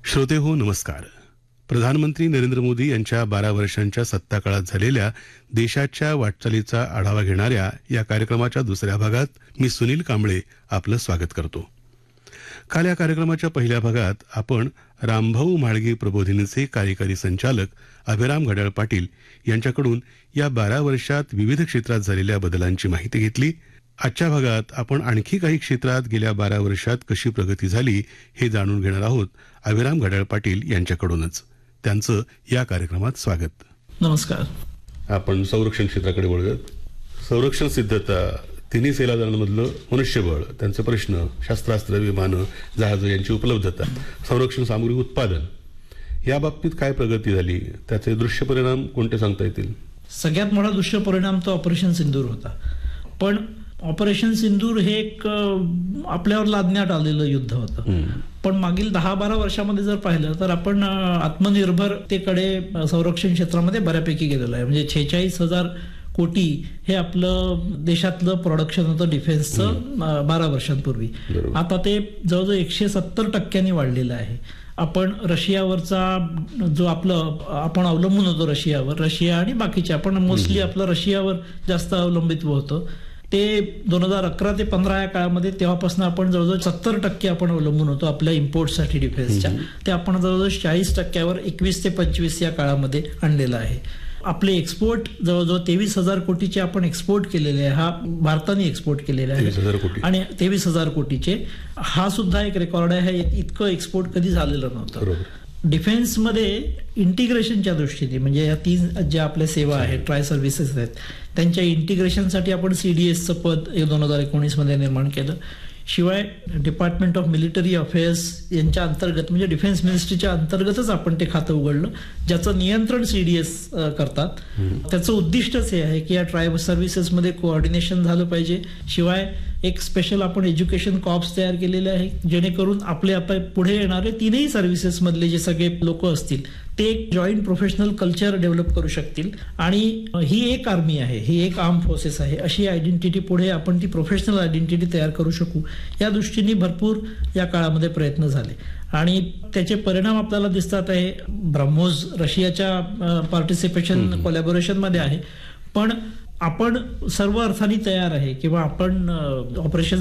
श्रोते हो नमस्कार. प्रधानमंत्री नरेंद्र मोदी यांच्या 12 वर्षांच्या सत्ताकाळात झालेल्या देशाच्या वाटचालीचा आढावा घेणाऱ्या या कार्यक्रमाच्या दुसऱ्या भागात मी सुनील कांबळे आपलं स्वागत करतो. काल या कार्यक्रमाच्या पहिल्या भागात आपण रामभाऊ म्हाळगी प्रबोधिनीचे कार्यकारी संचालक अभिराम घड्याळ पाटील यांच्याकडून या 12 वर्षात विविध क्षेत्रात झालेल्या बदलांची माहिती घेतली. आजच्या भागात आपण आणखी काही क्षेत्रात गेल्या 12 वर्षात कशी प्रगती झाली हे जाणून घेणार आहोत अभिराम घड्याळ पाटील यांच्याकडूनच. त्यांचं या कार्यक्रमात स्वागत. नमस्कार. आपण संरक्षण क्षेत्राकडे वळूयात. संरक्षण सिद्धता, तिन्ही सेना दलांमधलं मनुष्यबळ, त्यांचे प्रश्न, शस्त्रास्त्र, विमानं, जहाजं यांची उपलब्धता, संरक्षण सामुग्री उत्पादन या बाबतीत काय प्रगती झाली, त्याचे दृश्य परिणाम कोणते सांगता येतील? सगळ्यात मोठा दृश्य परिणाम तो ऑपरेशन सिंदूर होता. पण ऑपरेशन सिंदूर हे एक आपल्यावर लादण्यात आलेलं युद्ध होतं. पण मागील 10-12 वर्षामध्ये जर पाहिलं तर आपण आत्मनिर्भरतेकडे संरक्षण क्षेत्रामध्ये बऱ्यापैकी गेलेलो आहे. म्हणजे 46,000 कोटी हे आपलं देशातलं प्रोडक्शन होतं डिफेन्सचं 12 वर्षांपूर्वी. आता ते जवळजवळ 170% वाढलेलं आहे. आपण रशियावरचा जो आपण अवलंबून होतो रशिया आणि बाकीचे आपण मोस्टली आपलं रशियावर जास्त अवलंबित्व होतं. ते 2011 ते 15 या काळामध्ये तेव्हापासून आपण जवळजवळ 70% आपण अवलंबून होतो आपल्या इम्पोर्टसाठी डिफेन्सच्या. ते आपण जवळजवळ 40%वर 21 ते 25 या काळामध्ये आणलेलं आहे. आपले एक्सपोर्ट जवळजवळ 23,000 कोटीचे आपण एक्सपोर्ट केलेले आहे. हा भारताने एक्सपोर्ट केलेला आहे आणि 23,000 कोटीचे हा सुद्धा एक रेकॉर्ड आहे. इतकं एक्सपोर्ट कधी झालेलं नव्हतं. डिफेन्समध्ये इंटिग्रेशनच्या दृष्टीने म्हणजे या 3 ज्या आपल्या सेवा आहेत, ट्राय सर्व्हिसेस आहेत, त्यांच्या इंटिग्रेशनसाठी आपण CDSचं पद 2019 मध्ये निर्माण केलं. शिवाय डिपार्टमेंट ऑफ मिलिटरी अफेअर्स यांच्या अंतर्गत म्हणजे डिफेन्स मिनिस्ट्रीच्या अंतर्गतच आपण ते खातं उघडलं, ज्याचं नियंत्रण CDS करतात. त्याचं उद्दिष्टच हे आहे की या ट्राय सर्व्हिसेसमध्ये कोऑर्डिनेशन झालं पाहिजे. शिवाय एक स्पेशल आपण एज्युकेशन कॉर्प्स तयार केलेले आहे, जेणेकरून आपले आता पुढे येणारे 3ही सर्व्हिसेस मधले जे सगळे लोक असतील ते एक जॉईंट प्रोफेशनल कल्चर डेव्हलप करू शकतील. आणि ही एक आर्मी आहे, ही एक आर्म फोर्सेस आहे, अशी आयडेंटिटी पुढे आपण ती प्रोफेशनल आयडेंटिटी तयार करू शकू या दृष्टीने भरपूर या काळामध्ये प्रयत्न झाले आणि त्याचे परिणाम आपल्याला दिसतात आहे. ब्रह्मोस रशियाच्या पार्टिसिपेशन कोलॅबोरेशन मध्ये आहे, पण आपण सर्व अर्थाने तयार आहे किंवा आपण ऑपरेशन